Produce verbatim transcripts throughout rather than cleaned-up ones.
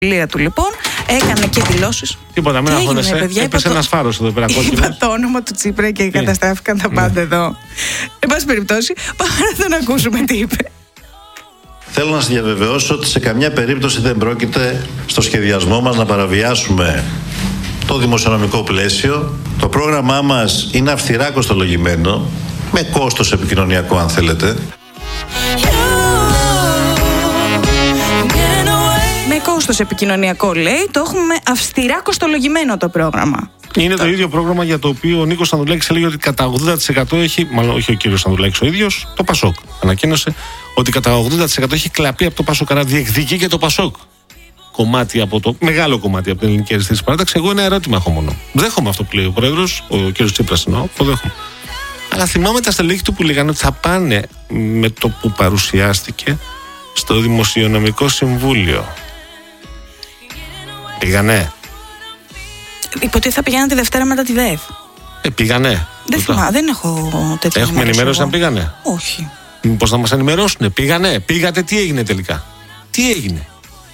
του λοιπόν, έκανε και δηλώσεις. Τίποτα, μην αγχώνεσαι. Έπεσε ένας φάρος εδώ πέρα κόκκινος. Είπα το όνομα του Τσίπρα και καταστράφηκαν τα πάντα ναι. εδώ. Εν πάση περιπτώσει, πάμε να τον ακούσουμε τι είπε. Θέλω να σας διαβεβαιώσω ότι σε καμιά περίπτωση δεν πρόκειται στο σχεδιασμό μας να παραβιάσουμε το δημοσιονομικό πλαίσιο. Το πρόγραμμά μας είναι αυστηρά κοστολογημένο, με κόστος επικοινωνιακό αν θέλετε. Με κόστος επικοινωνιακό λέει, το έχουμε αυστηρά κοστολογημένο το πρόγραμμα. Είναι το, το ίδιο πρόγραμμα για το οποίο ο Νίκος Ανδρουλάκης έλεγε ότι κατά ογδόντα τοις εκατό έχει, μάλλον όχι ο κύριος Ανδρουλάκης ο ίδιος, το Πασόκ. Ανακοίνωσε ότι κατά ογδόντα τοις εκατό έχει κλαπεί από το Πασόκ, άρα διεκδικεί και το Πασόκ. Κομμάτι από το, μεγάλο κομμάτι από την ελληνική αριστερή παράταξη. Εγώ ένα ερώτημα έχω μόνο. Δέχομαι αυτό που λέει ο πρόεδρος, ο κύριος Τσίπρας εννοώ, το δέχομαι. Αλλά θυμάμαι τα στελέχη του που λέγανε ότι θα πάνε με το που παρουσιάστηκε στο Δημοσιονομικό Συμβούλιο. Πήγανε. Υποτίθεται θα πηγαίναν τη Δευτέρα μετά τη ΔΕΒ. Ε, πήγανε. Δεν θυμάμαι, δεν έχω τέτοια. Έχουμε ενημέρωση αν πήγανε. Όχι. Μήπως να μας ενημερώσουνε. Πήγανε. Πήγατε, τι έγινε τελικά. Τι έγινε.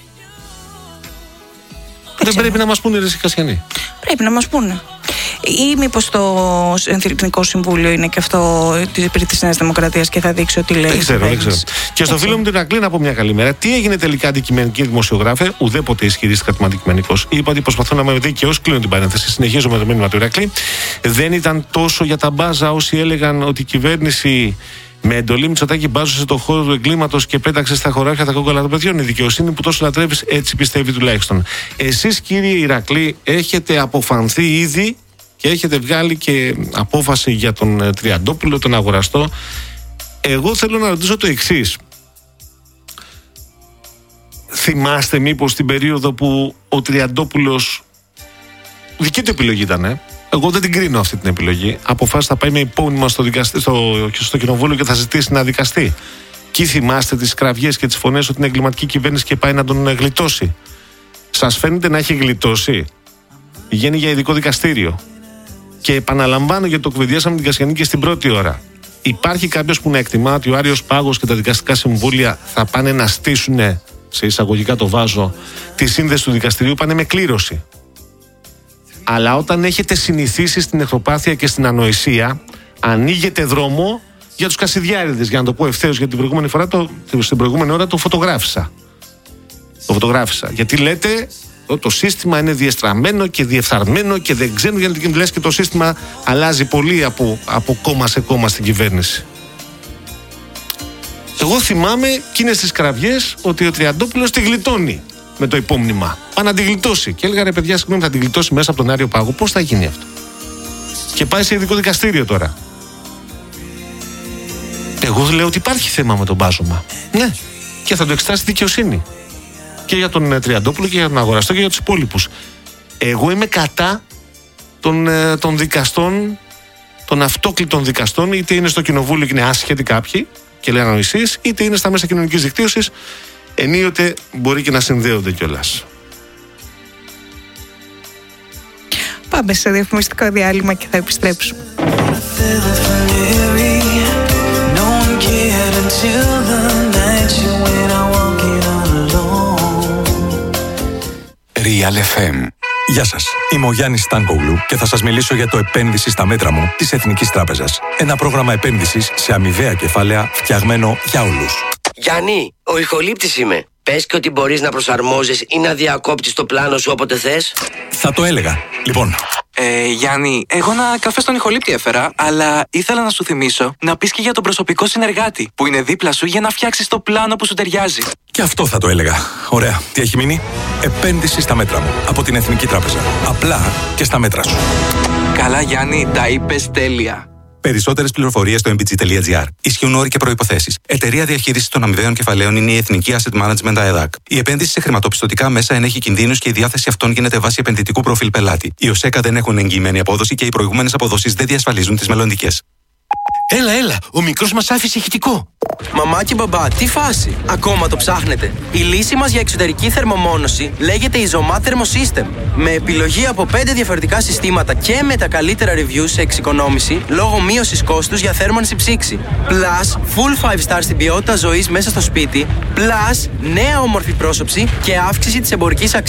Δεν, δεν πρέπει να μας πούνε ρε Κασιανή. Πρέπει να μας πούνε. Ή μήπως το Εθνικό Συμβούλιο είναι και αυτό της Νέας Δημοκρατίας και θα δείξει ότι λέει. Δεν ξέρω, δεν ξέρω. Και στο φίλο μου την Ηρακλή να πω μια καλή μέρα. Τι έγινε τελικά αντικειμενική δημοσιογράφε, ουδέποτε ισχυρίστηκα ότι είμαι αντικειμενικός. Είπα ότι προσπαθώ να είμαι δίκαιος, κλείνω την παρένθεση. Συνεχίζω με το μήνυμα του Ηρακλή. Δεν ήταν τόσο για τα μπάζα όσοι έλεγαν ότι η κυβέρνηση με εντολή Μητσοτάκη μπάζωσε το χώρο του εγκλήματος και πέταξε στα χωράφια τα κόκκαλα των παιδιών. Η δικαιοσύνη που τόσο λατρεύεις, έτσι πιστεύει τουλάχιστον. Εσείς κύριε Ηρακλή έχετε αποφανθεί ήδη και έχετε βγάλει και απόφαση για τον Τριαντόπουλο, τον αγοραστό. Εγώ θέλω να ρωτήσω το εξής. Θυμάστε μήπως την περίοδο που ο Τριαντόπουλος, δική του επιλογή ήταν, ε? Εγώ δεν την κρίνω αυτή την επιλογή. Αποφάσισε να πάει με υπόμνημα στο, δικαστή, στο, στο κοινοβούλιο και θα ζητήσει να δικαστεί. Και θυμάστε τις κραυγές και τις φωνές ότι είναι εγκληματική κυβέρνηση και πάει να τον γλιτώσει. Σας φαίνεται να έχει γλιτώσει? Πηγαίνει για ειδικό δικαστήριο. Και επαναλαμβάνω, γιατί το κουβεντιάσαμε την Κασιανή και στην πρώτη ώρα. Υπάρχει κάποιος που να εκτιμά ότι ο Άριος Πάγος και τα δικαστικά συμβούλια θα πάνε να στήσουν, σε εισαγωγικά το βάζω, τη σύνδεση του δικαστηρίου, πάνε με κλήρωση. Αλλά όταν έχετε συνηθίσει στην εχθροπάθεια και στην ανοησία, ανοίγετε δρόμο για τους κασιδιάριδες. Για να το πω ευθέως, γιατί την προηγούμενη φορά, το, στην προηγούμενη ώρα το φωτογράφησα. Το φωτογράφησα. Γιατί λέτε, το, το σύστημα είναι διεστραμμένο και διεφθαρμένο και δεν ξέρουν, γιατί λες και το σύστημα αλλάζει πολύ από, από κόμμα σε κόμμα στην κυβέρνηση. Εγώ θυμάμαι εκείνες τις κραυγές ότι ο Τριαντόπουλος τη γλιτώνει με το υπόμνημα. Πάνε να τη γλιτώσει. Και έλεγα ρε παιδιά, συγγνώμη, θα τη γλιτώσει μέσα από τον Άριο Πάγο. Πώς θα γίνει αυτό? Και πάει σε ειδικό δικαστήριο τώρα. Εγώ λέω ότι υπάρχει θέμα με τον μπάζωμα. Ναι. Και θα το εξετάσει δικαιοσύνη. Και για τον Τριαντόπουλο και για τον αγοραστό και για τους υπόλοιπους. Εγώ είμαι κατά των, των δικαστών, των αυτόκλητων δικαστών, είτε είναι στο κοινοβούλιο και είναι άσχετοι κάποιοι και λένε ανοησίες, είτε είναι στα μέσα κοινωνικής δικτύωσης. Ενίοτε μπορεί και να συνδέονται κιόλας. Πάμε σε διαφημιστικό διάλειμμα και θα επιστρέψουμε. Real εφ εμ. Γεια σας, είμαι ο Γιάννης Στάνκογλου και θα σας μιλήσω για το επένδυση στα μέτρα μου της Εθνικής Τράπεζας. Ένα πρόγραμμα επένδυσης σε αμοιβαία κεφάλαια φτιαγμένο για όλους. Γιάννη, ο ηχολήπτης είμαι. Πες και ότι μπορείς να προσαρμόζεις ή να διακόπτεις το πλάνο σου όποτε θες. Θα το έλεγα. Λοιπόν. Ε, Γιάννη, εγώ ένα καφέ στον ηχολήπτη έφερα, αλλά ήθελα να σου θυμίσω να πεις και για τον προσωπικό συνεργάτη που είναι δίπλα σου για να φτιάξεις το πλάνο που σου ταιριάζει. Και αυτό θα το έλεγα. Ωραία. Τι έχει μείνει? Επένδυση στα μέτρα μου από την Εθνική Τράπεζα. Απλά και στα μέτρα σου. Καλά, Γιάννη, τα είπες τέλεια. Περισσότερες πληροφορίες στο εμ πι τζι τελεία τζι άρ. Ισχύουν όροι και προϋποθέσεις. Εταιρεία διαχείρισης των αμοιβαίων κεφαλαίων είναι η Εθνική Asset Management ΑΕΔΑΚ. Η επένδυση σε χρηματοπιστωτικά μέσα ενέχει κινδύνους και η διάθεση αυτών γίνεται βάσει επενδυτικού προφίλ πελάτη. Οι ΟΣΕΚΑ δεν έχουν εγγυημένη απόδοση και οι προηγούμενες αποδόσεις δεν διασφαλίζουν τις μελλοντικές. Έλα, έλα, ο μικρός μας άφησε ηχητικό. Μαμά και μπαμπά, τι φάση! Ακόμα το ψάχνετε? Η λύση μας για εξωτερική θερμομόνωση λέγεται Isomat Thermosystem. Με επιλογή από πέντε διαφορετικά συστήματα και με τα καλύτερα reviews σε εξοικονόμηση λόγω μείωσης κόστους για θέρμανση ψήξη. Plus, full five star στην ποιότητα ζωής μέσα στο σπίτι. Plus, νέα όμορφη πρόσωψη και αύξηση της εμπορικής αξίας